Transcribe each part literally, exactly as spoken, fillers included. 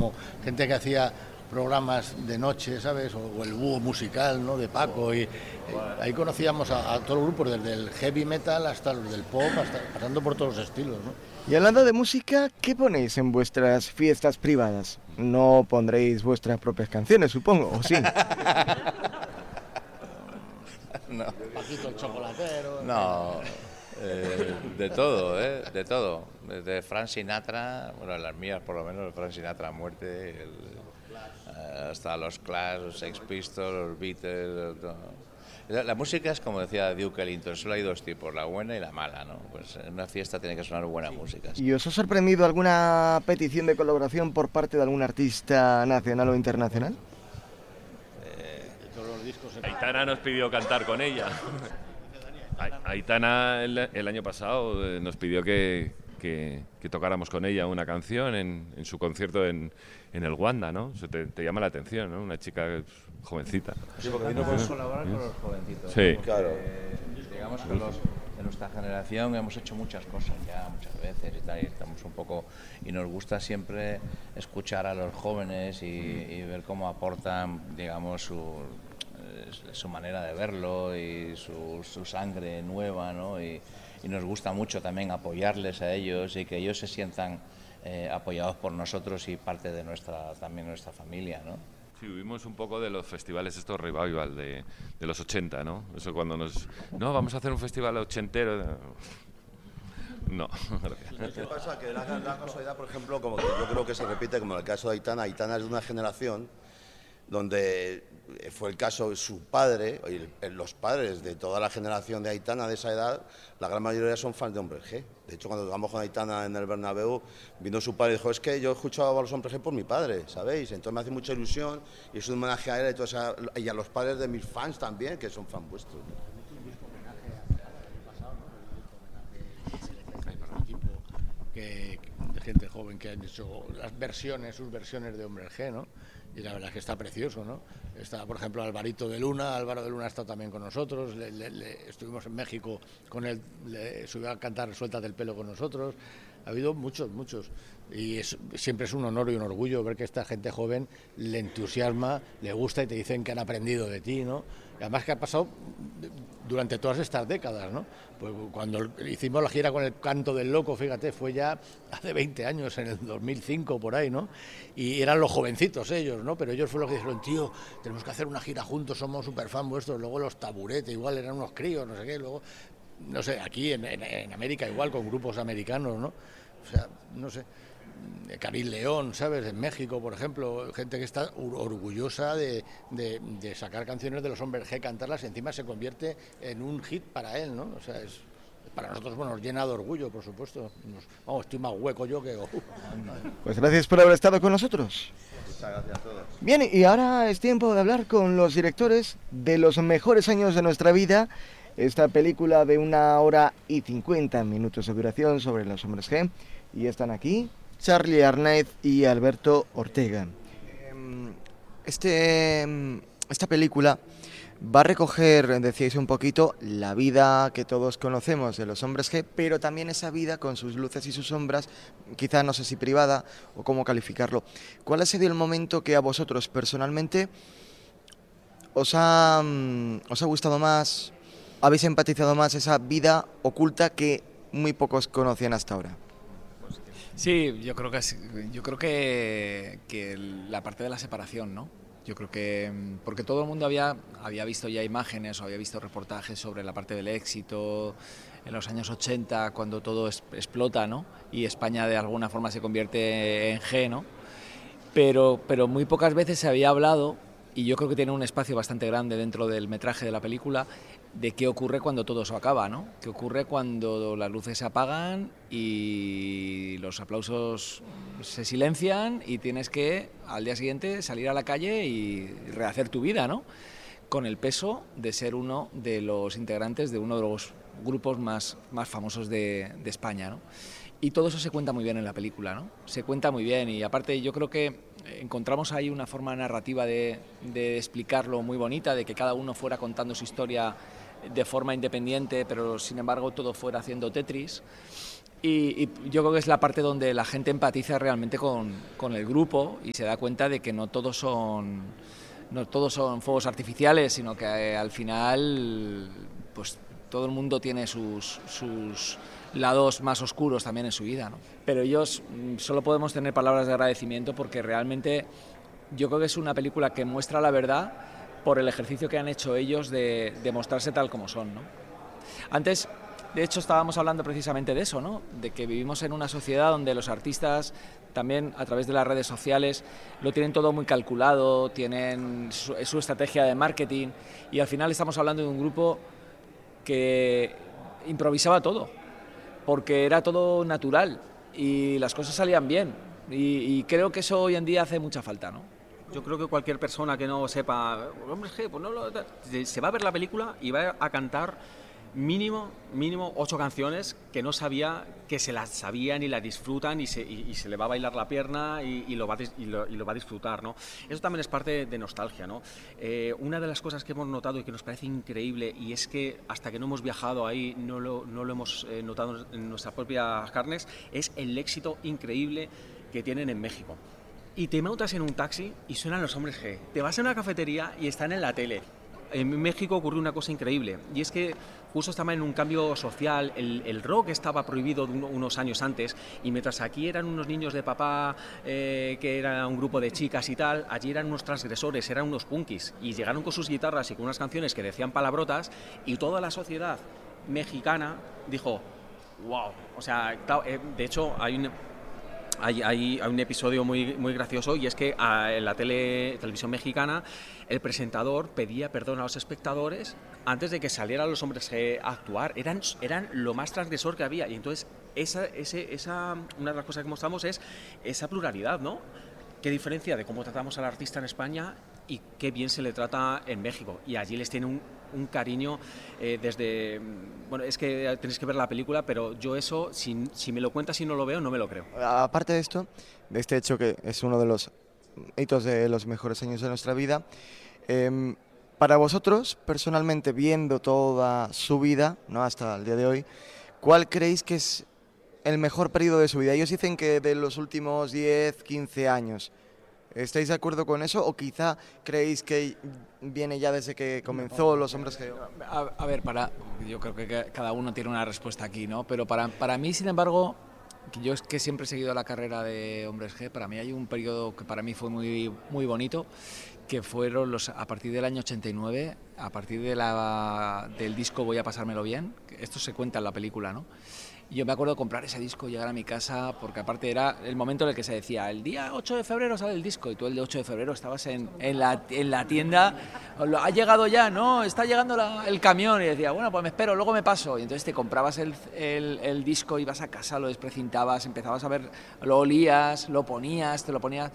como gente que hacía programas de noche, ¿sabes? O, o el búho musical, ¿no? De Paco. Y eh, ahí conocíamos a, a todos los grupos, desde el heavy metal hasta los del pop, hasta, pasando por todos los estilos, ¿no? Y hablando de música, ¿qué ponéis en vuestras fiestas privadas? No pondréis vuestras propias canciones, supongo, ¿o sí? No. Paquito el chocolatero. No, eh, de todo, ¿eh? De todo. Desde Frank Sinatra, bueno, las mías por lo menos, Frank Sinatra a muerte, el, eh, hasta los Clash, los Sex Pistols, los Beatles. Todo. La, la música es como decía Duke Ellington, solo hay dos tipos, la buena y la mala, ¿no? Pues en una fiesta tiene que sonar buena música. ¿Y os ha sorprendido alguna petición de colaboración por parte de algún artista nacional o internacional? Aitana nos pidió cantar con ella. Aitana el, el año pasado eh, nos pidió que, que, que tocáramos con ella una canción en, en su concierto en, en el Wanda, ¿no? Eso te, te llama la atención, ¿no? Una chica pues, jovencita. Sí, porque vino con colaborar con los jovencitos. Sí. ¿No? Claro. Digamos que los de nuestra generación hemos hecho muchas cosas ya, muchas veces y tal, y estamos un poco... Y nos gusta siempre escuchar a los jóvenes y, y ver cómo aportan, digamos, su... su manera de verlo y su, su sangre nueva, ¿no? Y, y nos gusta mucho también apoyarles a ellos y que ellos se sientan eh, apoyados por nosotros y parte de nuestra también nuestra familia, ¿no? Sí, vivimos un poco de los festivales estos revival de, de los ochenta, ¿no? Eso cuando nos... No, vamos a hacer un festival ochentero... No, gracias. ¿Qué pasa? Que la, la casualidad, por ejemplo, como que yo creo que se repite como en el caso de Aitana. Aitana es de una generación donde fue el caso de su padre, y los padres de toda la generación de Aitana de esa edad, la gran mayoría son fans de Hombres G. De hecho, cuando tocamos con Aitana en el Bernabéu, vino su padre y dijo, es que yo he escuchado a los Hombres G por mi padre, ¿sabéis? Entonces me hace mucha ilusión y es un homenaje a él y, esa, y a los padres de mis fans también, que son fans vuestros. Que, de gente joven que han hecho las versiones, sus versiones de Hombres G, ¿no? Y la verdad es que está precioso, ¿no? Está, por ejemplo, Alvarito de Luna, Álvaro de Luna está también con nosotros, le, le, le, estuvimos en México con él, le subió a cantar Suéltate el pelo con nosotros, ha habido muchos, muchos, y es, siempre es un honor y un orgullo ver que esta gente joven le entusiasma, le gusta y te dicen que han aprendido de ti, ¿no? Y además que ha pasado durante todas estas décadas, ¿no? Pues cuando hicimos la gira con el Canto del Loco, fíjate, fue ya hace veinte años, en el dos mil cinco por ahí, ¿no? Y eran los jovencitos ellos, ¿no? Pero ellos fueron los que dijeron, tío, tenemos que hacer una gira juntos, somos súper fan vuestros. Luego los Taburete, igual eran unos críos, no sé qué, luego, no sé, aquí en, en, en América igual, con grupos americanos, ¿no? O sea, no sé, Karim León, ¿sabes? En México, por ejemplo, gente que está orgullosa de, de, de sacar canciones de los Hombres G, cantarlas, y encima se convierte en un hit para él, ¿no? O sea, es... Para nosotros, bueno, nos llena de orgullo, por supuesto. Nos, vamos, estoy más hueco yo que... Uh. Pues gracias por haber estado con nosotros. Muchas gracias a todos. Bien, y ahora es tiempo de hablar con los directores de Los mejores años de nuestra vida. Esta película de una hora y cincuenta minutos de duración sobre los Hombres G. Y están aquí Charly Arnaiz y Alberto Ortega. Este, esta película va a recoger, decíais un poquito, la vida que todos conocemos de los Hombres G, pero también esa vida con sus luces y sus sombras, quizá no sé si privada o cómo calificarlo. ¿Cuál ha sido el momento que a vosotros personalmente os ha, os ha gustado más, habéis empatizado más esa vida oculta que muy pocos conocían hasta ahora? Sí, yo creo que yo creo que, que la parte de la separación, ¿no? Yo creo que, porque todo el mundo había, había visto ya imágenes o había visto reportajes sobre la parte del éxito en los años ochenta, cuando todo es, explota, ¿no? Y España de alguna forma se convierte en G, ¿no? Pero, pero muy pocas veces se había hablado, y yo creo que tiene un espacio bastante grande dentro del metraje de la película, de qué ocurre cuando todo eso acaba, ¿no? Qué ocurre cuando las luces se apagan y los aplausos se silencian y tienes que al día siguiente salir a la calle y rehacer tu vida, ¿no? Con el peso de ser uno de los integrantes de uno de los grupos más, más famosos de, de España, ¿no? Y todo eso se cuenta muy bien en la película, ¿no? Se cuenta muy bien y aparte yo creo que encontramos ahí una forma narrativa de, de explicarlo muy bonita, de que cada uno fuera contando su historia de forma independiente, pero sin embargo todo fuera haciendo Tetris. Y, y yo creo que es la parte donde la gente empatiza realmente con, con el grupo y se da cuenta de que no todos son, no todos son fuegos artificiales, sino que eh, al final pues todo el mundo tiene sus, sus lados más oscuros también en su vida, ¿no? Pero ellos solo podemos tener palabras de agradecimiento porque realmente yo creo que es una película que muestra la verdad por el ejercicio que han hecho ellos de, de mostrarse tal como son, ¿no? Antes, de hecho, estábamos hablando precisamente de eso, ¿no? De que vivimos en una sociedad donde los artistas también a través de las redes sociales lo tienen todo muy calculado, tienen su, su estrategia de marketing y al final estamos hablando de un grupo que improvisaba todo, porque era todo natural y las cosas salían bien y, y creo que eso hoy en día hace mucha falta, ¿no? Yo creo que cualquier persona que no sepa, hombre, pues no lo, se va a ver la película y va a cantar mínimo, mínimo ocho canciones que no sabía que se las sabían y las disfrutan y se, y, y se le va a bailar la pierna y, y, lo va, y, lo, y lo va a disfrutar, ¿no? Eso también es parte de nostalgia, ¿no? Eh, una de las cosas que hemos notado y que nos parece increíble y es que hasta que no hemos viajado ahí no lo, no lo hemos eh, notado en nuestras propias carnes, es el éxito increíble que tienen en México. Y te montas en un taxi y suenan Los Hombres G. Te vas a una cafetería y están en la tele. En México ocurrió una cosa increíble y es que justo estaba en un cambio social, el, el rock estaba prohibido unos años antes y mientras aquí eran unos niños de papá, eh, que era un grupo de chicas y tal, allí eran unos transgresores, eran unos punkis y llegaron con sus guitarras y con unas canciones que decían palabrotas y toda la sociedad mexicana dijo, wow, o sea, de hecho hay un... Hay, hay, hay un episodio muy, muy gracioso y es que a, en la tele, televisión mexicana el presentador pedía perdón a los espectadores antes de que salieran Los Hombres G a actuar. Eran, eran lo más transgresor que había y entonces esa, ese, esa, una de las cosas que mostramos es esa pluralidad, ¿no? Qué diferencia de cómo tratamos al artista en España y qué bien se le trata en México. Y allí les tiene un, un cariño eh, desde... Bueno, es que tenéis que ver la película, pero yo eso, si, si me lo cuentas y no lo veo, no me lo creo. Aparte de esto, de este hecho que es uno de los hitos de los mejores años de nuestra vida, eh, para vosotros, personalmente, viendo toda su vida, ¿no?, hasta el día de hoy, ¿cuál creéis que es el mejor periodo de su vida? Ellos dicen que de los últimos diez, quince años. ¿Estáis de acuerdo con eso o quizá creéis que viene ya desde que comenzó Los Hombres G? A, a ver, para, yo creo que cada uno tiene una respuesta aquí, ¿no? Pero para, para mí, sin embargo, yo es que siempre he seguido la carrera de Hombres G, para mí hay un periodo que para mí fue muy, muy bonito, que fueron los a partir del año ochenta y nueve, a partir de la, del disco Voy a pasármelo bien, esto se cuenta en la película, ¿no? Yo me acuerdo de comprar ese disco, llegar a mi casa, porque aparte era el momento en el que se decía, el día ocho de febrero sale el disco, y tú el de ocho de febrero estabas en, en, la, en la tienda, ha llegado ya, no, está llegando la, el camión, y decía, bueno, pues me espero, luego me paso, y entonces te comprabas el, el, el disco, ibas a casa, lo desprecintabas, empezabas a ver, lo olías, lo ponías, te lo ponías...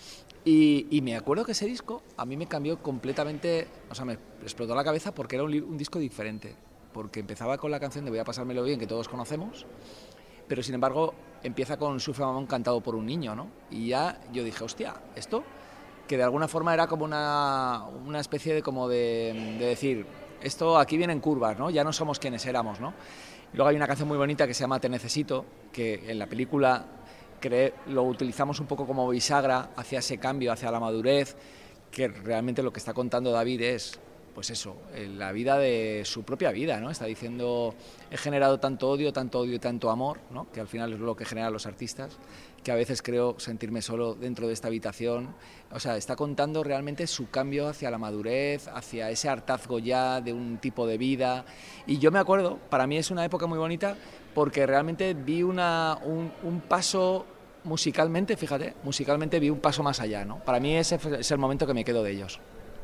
Y, y me acuerdo que ese disco a mí me cambió completamente, o sea, me explotó la cabeza porque era un, un disco diferente. Porque empezaba con la canción de Voy a pasármelo bien, que todos conocemos, pero sin embargo empieza con Sufre Mamón cantado por un niño, ¿no? Y ya yo dije, hostia, esto, que de alguna forma era como una, una especie de como de, de decir, esto aquí vienen curvas, ¿no? Ya no somos quienes éramos, ¿no? Y luego hay una canción muy bonita que se llama Te Necesito, que en la película cree, lo utilizamos un poco como bisagra hacia ese cambio, hacia la madurez, que realmente lo que está contando David es... pues eso, la vida de su propia vida, ¿no? Está diciendo, he generado tanto odio, tanto odio y tanto amor, ¿no? Que al final es lo que generan los artistas, que a veces creo sentirme solo dentro de esta habitación. O sea, está contando realmente su cambio hacia la madurez, hacia ese hartazgo ya de un tipo de vida. Y yo me acuerdo, para mí es una época muy bonita, porque realmente vi una, un, un paso musicalmente, fíjate, musicalmente vi un paso más allá, ¿no? Para mí ese es el momento que me quedo de ellos.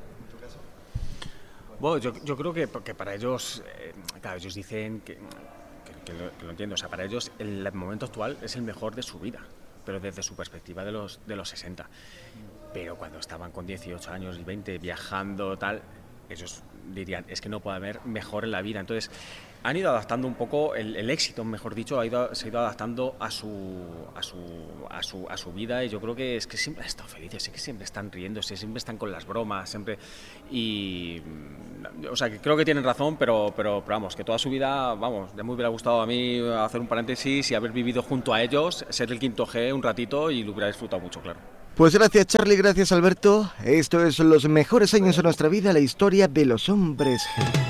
Bueno, yo, yo creo que, que para ellos, eh, claro, ellos dicen que, que, que, lo, que lo entiendo, o sea, para ellos el momento actual es el mejor de su vida, pero desde su perspectiva de los, de los sesenta. Pero cuando estaban con dieciocho años y veinte viajando, tal, ellos dirían, es que no puede haber mejor en la vida. Entonces, han ido adaptando un poco el, el éxito, mejor dicho, ha ido, se ha ido adaptando a su, a su a su a su vida, y yo creo que es que siempre han estado felices, es que siempre están riéndose, siempre están con las bromas, siempre, y o sea, que creo que tienen razón, pero, pero, pero vamos, que toda su vida, vamos, ya me hubiera gustado a mí hacer un paréntesis y haber vivido junto a ellos, ser el quinto G un ratito, y lo hubiera disfrutado mucho, claro. Pues gracias, Charlie, gracias, Alberto. Esto es Los mejores años de nuestra vida, la historia de los hombres G.